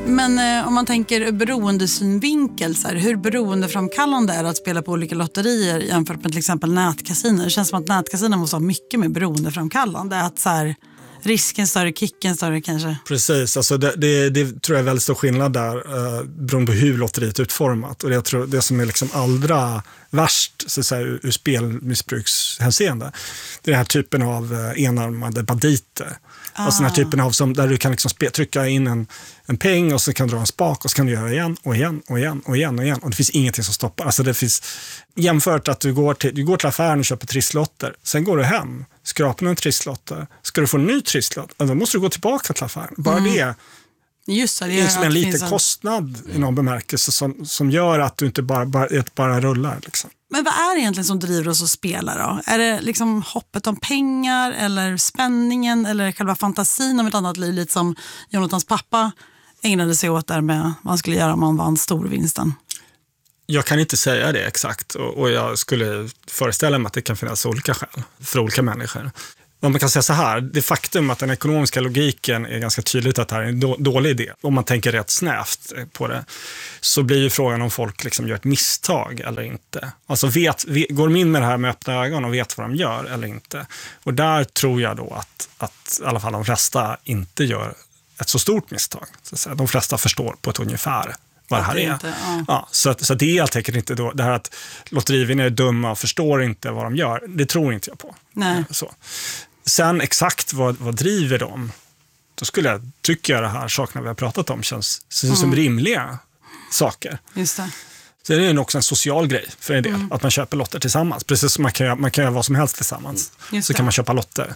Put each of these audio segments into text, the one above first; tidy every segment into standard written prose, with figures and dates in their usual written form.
Men om man tänker beroendesynvinkel, så här, hur beroendeframkallande är det att spela på olika lotterier jämfört med till exempel nätkasiner? Det känns som att nätkasiner måste vara mycket mer beroendeframkallande. Att så här, risken större, kicken större kanske. Precis, alltså det tror jag är väldigt stor skillnad där beroende på hur lotteriet är utformat. Och det, jag tror, det som är liksom allra värst så att säga, ur spelmissbrukshänseende, det är den här typen av enarmade banditer. Alltså den här typen av där du kan liksom trycka in en peng och så kan du dra en spak och så kan du göra igen och igen och igen och igen och igen. Och det finns ingenting som stoppar. Alltså det finns, jämfört att du går till affären och köper trisslotter. Sen går du hem, skrapar en trisslotter. Ska du få en ny trisslott, då måste du gå tillbaka till affären. Bara det. Just det, det är som en liten kostnad i någon bemärkelse som gör att du inte bara rullar. Liksom. Men vad är det egentligen som driver oss att spela då? Är det liksom hoppet om pengar eller spänningen eller själva fantasin om ett annat liv, lite som Jonathans pappa ägnade sig åt där med vad man skulle göra om man vann storvinsten? Jag kan inte säga det exakt och jag skulle föreställa mig att det kan finnas olika skäl för olika människor. Man kan säga så här, det faktum att den ekonomiska logiken är ganska tydligt att det här är en dålig idé. Om man tänker rätt snävt på det så blir ju frågan om folk liksom gör ett misstag eller inte. Alltså går de in med det här med öppna ögon och vet vad de gör eller inte. Och där tror jag då att i alla fall de flesta inte gör ett så stort misstag. Så att säga. De flesta förstår på ett ungefär vad det här är. Inte, ja. Ja, så det är helt enkelt inte då, det här att lotterivinnare är dumma och förstår inte vad de gör. Det tror inte jag på. Nej. Så. Sen exakt vad driver dem, då tycker jag det här sakerna vi har pratat om känns som rimliga saker. Just det. Så det är också en social grej för en del, att man köper lotter tillsammans. Precis som man kan göra vad som helst tillsammans. Så kan man köpa lotter.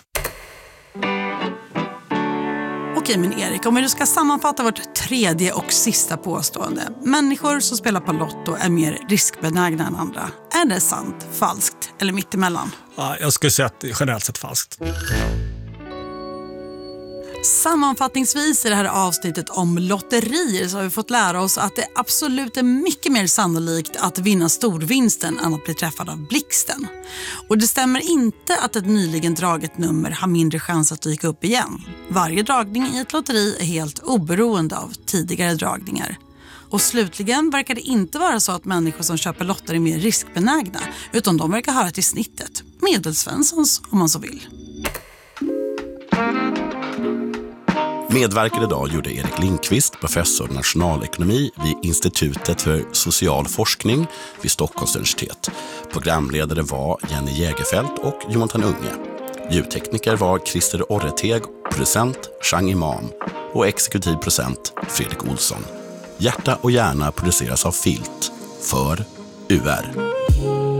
Okej, men Erik, om vi ska sammanfatta vårt tredje och sista påstående. Människor som spelar på lotto är mer riskbenägna än andra. Är det sant, falskt eller mittemellan? Ja, jag skulle säga att det är generellt sett falskt. Sammanfattningsvis i det här avsnittet om lotterier så har vi fått lära oss att det absolut är mycket mer sannolikt att vinna storvinsten än att bli träffad av blixten. Och det stämmer inte att ett nyligen draget nummer har mindre chans att dyka upp igen. Varje dragning i ett lotteri är helt oberoende av tidigare dragningar. Och slutligen verkar det inte vara så att människor som köper lotter är mer riskbenägna, utan de verkar höra till snittet. Medelsvenssons om man så vill. Medverkade idag gjorde Erik Lindqvist, professor i nationalekonomi vid Institutet för social forskning vid Stockholms universitet. Programledare var Jenny Jägerfelt och Jonathan Unge. Ljudtekniker var Christer Orreteg, producent Chang Imam och exekutiv producent Fredrik Olsson. Hjärta och hjärna produceras av Filt för UR.